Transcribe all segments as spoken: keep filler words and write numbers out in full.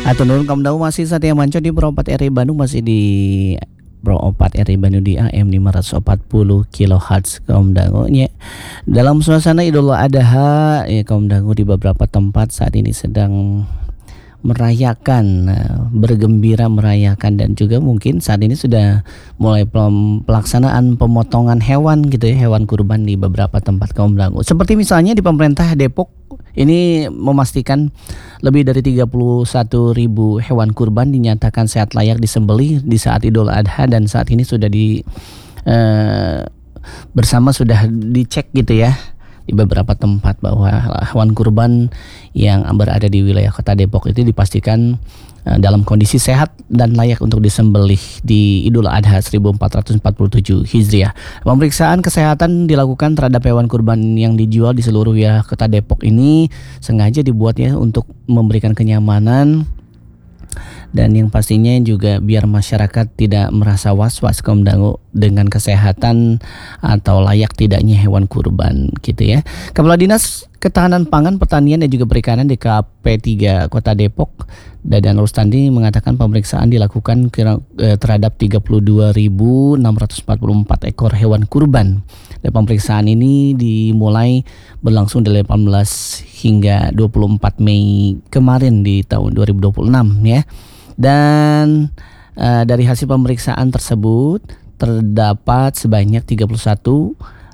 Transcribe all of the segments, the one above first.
Hatur nuhun kaum dawu masih Satya Manco di Pro empat R I Bandung, masih di Pro empat R I Bandung di A M lima ratus empat puluh kilohertz kaum dangu nya. Dalam suasana Idul Adha ya kaum dangu, di beberapa tempat saat ini sedang merayakan, bergembira merayakan, dan juga mungkin saat ini sudah mulai pelaksanaan pemotongan hewan gitu ya, hewan kurban di beberapa tempat kaum dangu. Seperti misalnya di pemerintah Depok ini memastikan lebih dari tiga puluh satu ribu hewan kurban dinyatakan sehat layak disembelih di saat Idul Adha, dan saat ini sudah di eh, bersama sudah dicek gitu ya di beberapa tempat bahwa hewan kurban yang berada di wilayah Kota Depok itu dipastikan uh, dalam kondisi sehat dan layak untuk disembelih di Idul Adha seribu empat ratus empat puluh tujuh Hijriah. Pemeriksaan kesehatan dilakukan terhadap hewan kurban yang dijual di seluruh wilayah Kota Depok ini sengaja dibuatnya untuk memberikan kenyamanan, dan yang pastinya juga biar masyarakat tidak merasa was-was kaum dangu dengan kesehatan atau layak tidaknya hewan kurban gitu ya. Kepala Dinas Ketahanan Pangan, Pertanian dan juga Perikanan D K P tiga Kota Depok, Dadan Rustandi, mengatakan pemeriksaan dilakukan kira, eh, terhadap tiga puluh dua ribu enam ratus empat puluh empat ekor hewan kurban. Dan pemeriksaan ini dimulai berlangsung dari delapan belas hingga dua puluh empat Mei kemarin di tahun dua ribu dua puluh enam ya. Dan uh, dari hasil pemeriksaan tersebut terdapat sebanyak tiga puluh satu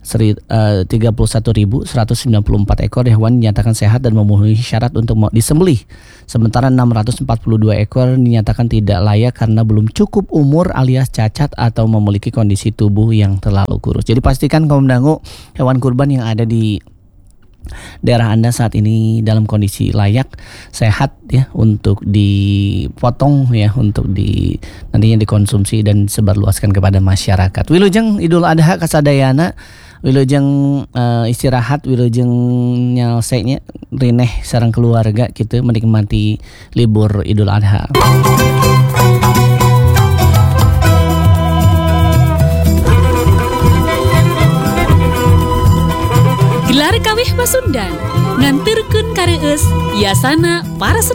ribu seratus sembilan puluh empat ekor hewan dinyatakan sehat dan memenuhi syarat untuk disembelih. Sementara enam ratus empat puluh dua ekor dinyatakan tidak layak karena belum cukup umur alias cacat atau memiliki kondisi tubuh yang terlalu kurus. Jadi pastikan kaum dangu hewan kurban yang ada di daerah Anda saat ini dalam kondisi layak, sehat ya, untuk dipotong ya, untuk di nantinya dikonsumsi dan sebarluaskan kepada masyarakat. Wilujeng Idul Adha kasadayana, wilujeng uh, istirahat, wilujeng nyelesainya rineh sareng keluarga gitu menikmati libur Idul Adha. Gelar kawih Pasundan nganterkeun kareus yasana para